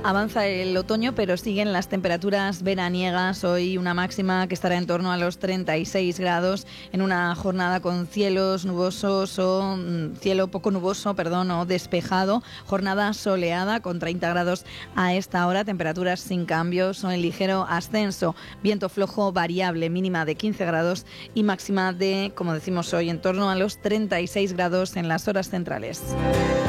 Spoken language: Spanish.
Avanza el otoño, pero siguen las temperaturas veraniegas. Hoy una máxima que estará en torno a los 36 grados en una jornada con cielos nubosos o cielo poco nuboso, o despejado. Jornada soleada con 30 grados a esta hora, temperaturas sin cambios o en ligero ascenso. Viento flojo variable, mínima de 15 grados y máxima de, como decimos hoy, en torno a los 36 grados en las horas centrales.